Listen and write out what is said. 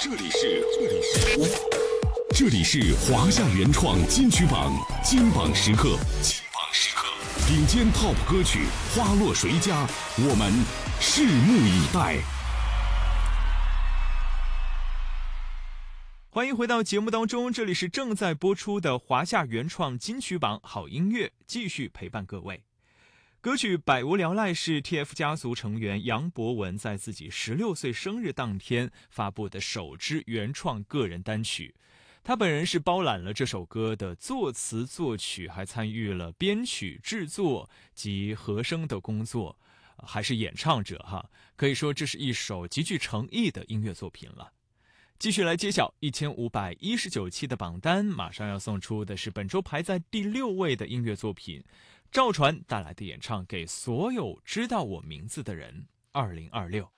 这里是华夏原创金曲榜金榜时刻，顶尖 TOP 歌曲花落谁家，我们拭目以待。 欢迎回到节目当中，这里是正在播出的华夏原创金曲榜好音乐，继续陪伴各位。歌曲《百无聊赖》是 TF 家族成员杨博文在自己16岁生日当天发布的首支原创个人单曲。他本人是包揽了这首歌的作词作曲，还参与了编曲制作及和声的工作，还是演唱者哈，可以说这是一首极具诚意的音乐作品了。继续来揭晓1519期的榜单，马上要送出的是本周排在第6位的音乐作品，赵传带来的演唱《给所有知道我名字的人》2026。